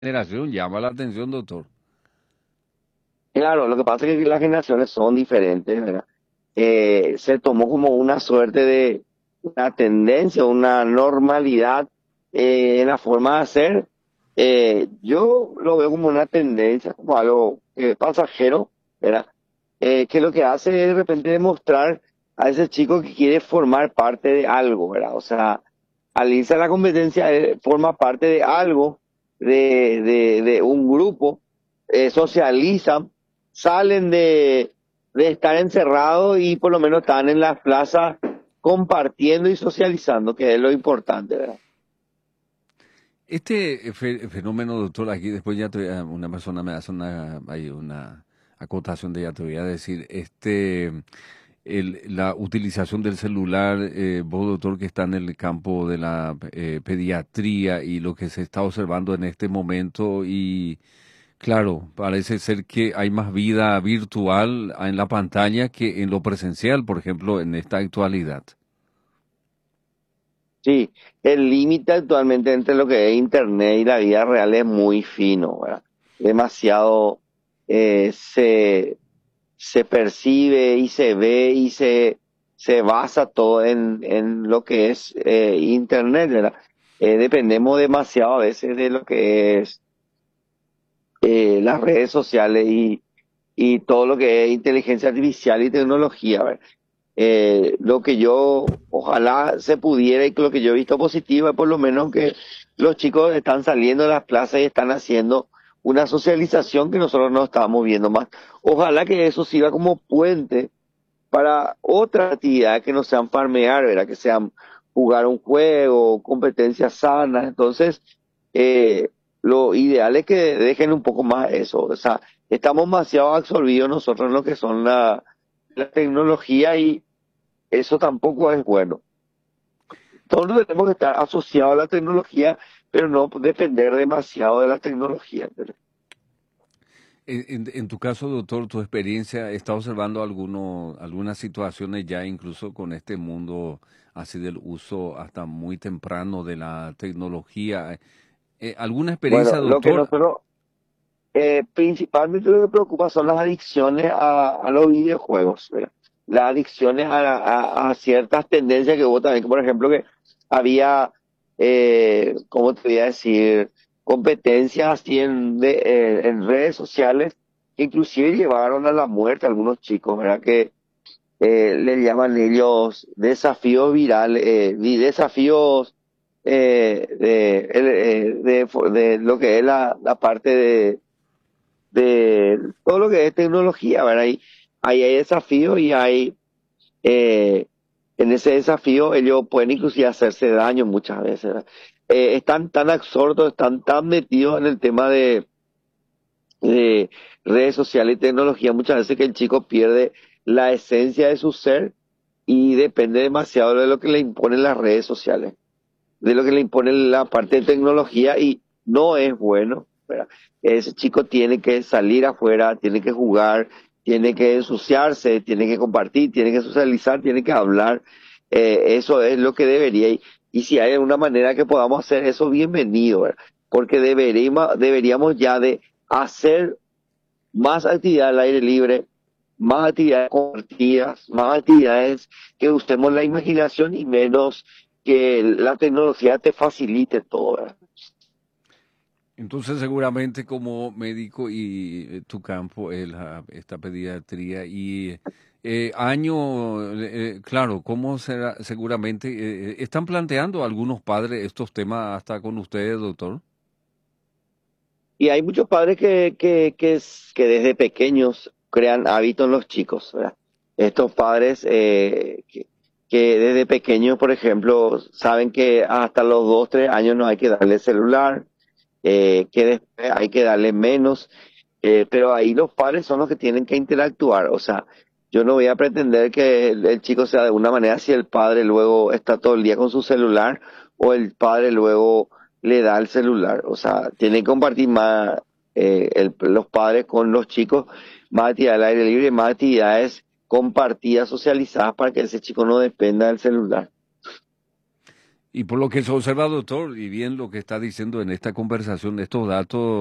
Generación llama la atención, doctor. Claro, lo que pasa es que las generaciones son diferentes, ¿verdad? Se tomó como una suerte de una tendencia, una normalidad en la forma de hacer. Yo lo veo como una tendencia, como algo pasajero, ¿verdad? Que lo que hace es de repente demostrar a ese chico que quiere formar parte de algo, ¿verdad? O sea, al irse a la competencia, él forma parte de algo, de un grupo, socializan, salen de estar encerrados y por lo menos están en las plazas compartiendo y socializando, que es lo importante, ¿verdad? Este fenómeno, doctor, aquí después ya una persona me hace una acotación de ya te voy a decir, la utilización del celular, vos, doctor, que está en el campo de la pediatría y lo que se está observando en este momento y claro, parece ser que hay más vida virtual en la pantalla que en lo presencial, por ejemplo, en esta actualidad. Sí, el límite actualmente entre lo que es Internet y la vida real es muy fino, ¿verdad? Demasiado se percibe y se ve y se basa todo en lo que es Internet, ¿verdad? Dependemos demasiado a veces de lo que es las redes sociales y todo lo que es inteligencia artificial y tecnología, ¿verdad? Lo que yo ojalá se pudiera y lo que yo he visto positivo es por lo menos que los chicos están saliendo de las plazas y están haciendo una socialización que nosotros no estábamos viendo más. Ojalá que eso sirva como puente para otra actividad que no sean farmear, ¿verdad? Que sean jugar un juego, competencias sanas. Entonces, eh, lo ideal es que dejen un poco más eso. O sea, estamos demasiado absorbidos nosotros en lo que son la tecnología y eso tampoco es bueno. Todos tenemos que estar asociados a la tecnología, pero no depender demasiado de la tecnología. En tu caso, doctor, tu experiencia, ¿está observando algunas situaciones ya incluso con este mundo así del uso hasta muy temprano de la tecnología? ¿Alguna experiencia, Bueno, lo que doctor? nosotros principalmente lo que preocupa son las adicciones a los videojuegos, ¿verdad? Las adicciones a ciertas tendencias que hubo también, por ejemplo, que había, ¿cómo te voy a decir? Competencias así en redes sociales que inclusive llevaron a la muerte a algunos chicos, ¿verdad? Que le llaman ellos desafíos virales, desafíos de lo que es la parte de todo lo que es tecnología, ¿verdad? Ahí hay desafíos y hay, eh, en ese desafío ellos pueden inclusive hacerse daño muchas veces, ¿verdad? Están tan absortos, están tan metidos en el tema de redes sociales y tecnología muchas veces que el chico pierde la esencia de su ser y depende demasiado de lo que le imponen las redes sociales, de lo que le impone la parte de tecnología y no es bueno, ¿verdad? Ese chico tiene que salir afuera, tiene que jugar, tiene que ensuciarse, tiene que compartir, tiene que socializar, tiene que hablar. Eso es lo que debería. Y si hay alguna manera que podamos hacer eso, bienvenido, ¿verdad? Porque deberíamos ya de hacer más actividad al aire libre, más actividades compartidas, más actividades que usemos la imaginación y menos que la tecnología te facilite todo, ¿verdad? Entonces, seguramente como médico y tu campo es esta pediatría y claro, ¿cómo será? Seguramente están planteando algunos padres estos temas hasta con ustedes, doctor. Y hay muchos padres que desde pequeños crean hábitos en los chicos, ¿verdad? Estos padres que desde pequeños, por ejemplo, saben que hasta los 2, 3 años no hay que darle celular, que después hay que darle menos, pero ahí los padres son los que tienen que interactuar. O sea, yo no voy a pretender que el chico sea de una manera si el padre luego está todo el día con su celular o el padre luego le da el celular. O sea, tienen que compartir más los padres con los chicos, más actividades al aire libre, más actividades compartidas, socializadas para que ese chico no dependa del celular. Y por lo que se observa, doctor, y bien lo que está diciendo en esta conversación, estos datos